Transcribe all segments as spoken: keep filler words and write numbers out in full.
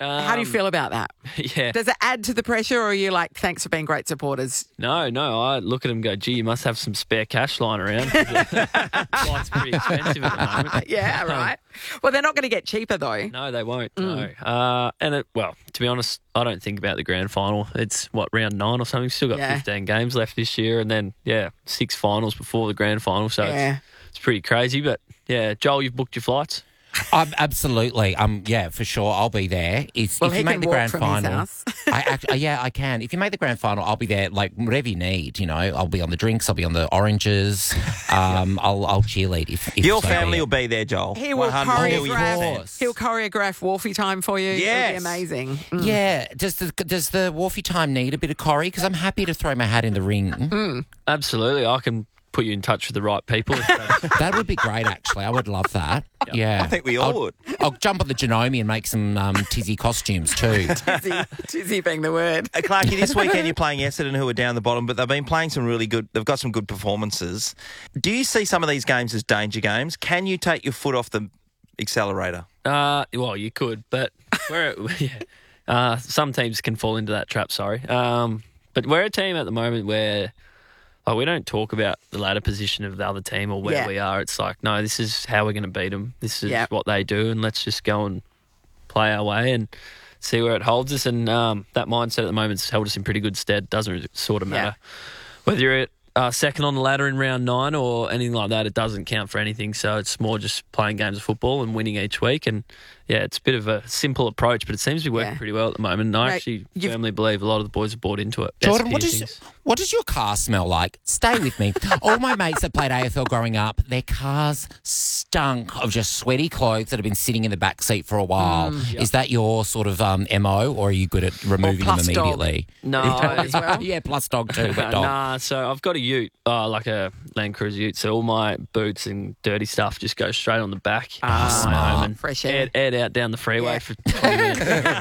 How do you Um, feel about that? Yeah. Does it add to the pressure, or are you like, thanks for being great supporters? No, no. I look at him and go, gee, you must have some spare cash lying around. Flight's pretty expensive at the moment. Yeah, right. Well, they're not going to get cheaper, though. No, they won't. No. Uh, and, it, well, to be honest, I don't think about the grand final. It's, what, round nine or something? Still got Yeah. fifteen games left this year. And then, yeah, six finals before the grand final. So Yeah. it's, it's pretty crazy. But, yeah, Joel, you've booked your flights? Um, absolutely. Um, yeah, for sure. I'll be there. If, Well, if he you make can the walk grand from his final, house. I actually, yeah, I can. If you make the grand final, I'll be there. Like whatever you need, you know. I'll be on the drinks. I'll be on the oranges. Um, I'll I'll cheerlead if, if Your so family be. will be there, Joel. He will one hundred million choreograph. course. He'll choreograph Wolfie time for you. Yes. It'll be amazing. Mm. Yeah. Does the does the Wharfie time need a bit of Corrie? Because I'm happy to throw my hat in the ring. Absolutely. I can put you in touch with the right people. That would be great. Actually, I would love that. Yeah. I think we all I'll, would. I'll jump on the Genome and make some um, tizzy costumes too. Tizzy, tizzy being the word. Uh, Clarkie, this weekend you're playing Essendon, who are down the bottom, but they've been playing some really good. They've got some good performances. Do you see some of these games as danger games? Can you take your foot off the accelerator? Uh, well, you could, but we're yeah. Uh, some teams can fall into that trap. Sorry, um, but we're a team at the moment where like, we don't talk about the ladder position of the other team or where Yeah. we are. It's like, no, this is how we're going to beat them. This is Yeah. what they do, and let's just go and play our way and see where it holds us. And um, that mindset at the moment has held us in pretty good stead. Doesn't sort of matter whether you're at uh, second on the ladder in round nine or anything like that. It doesn't count for anything. So it's more just playing games of football and winning each week. And yeah, it's a bit of a simple approach, but it seems to be working Yeah. pretty well at the moment. And I Mate, actually you've- firmly believe a lot of the boys have bought into it. Best Jordan, what few does, things. what does your car smell like? Stay with me. All my mates that played A F L growing up, their cars stunk of just sweaty clothes that have been sitting in the back seat for a while. Mm. Is that your sort of um, M O, or are you good at removing them plus dog. immediately? No, as well? Yeah, plus dog too, but dog. Nah, so I've got a ute, uh, like a Land Cruiser ute. So all my boots and dirty stuff just go straight on the back. Ah, Fly smart. home and Fresh air. Air, air out down the freeway Yeah. for twenty minutes.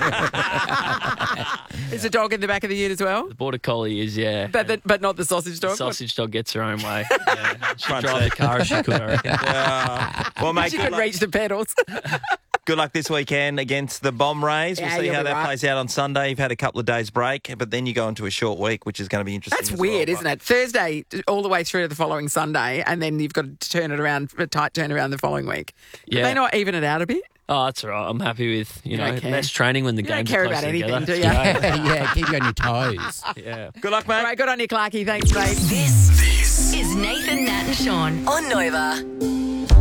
Is a dog in the back of the ute as well? The border collie is, yeah. But the, but not the sausage dog? Sausage dog gets her own way. Yeah. She'd Front drive seat. the car if she could, I reckon. Uh, well, mate, She good could luck, reach the pedals. good luck this weekend against the Bomb Rays. We'll Yeah, see you'll how be that right. plays out on Sunday. You've had a couple of days break, but then you go into a short week, which is going to be interesting. That's as weird, well. isn't it? Thursday all the way through to the following Sunday, and then you've got to turn it around, a tight turnaround the following week. Did Yeah. they not even it out a bit? Oh, that's all right. I'm happy with, you, You know, don't care. less training when the You don't games care are about closer anything, together. do you? yeah, yeah, keep you on your toes. Yeah. Good luck, mate. All right, good on you, Clarkie. Thanks, mate. This, this is Nathan, Nat and Sean on Nova.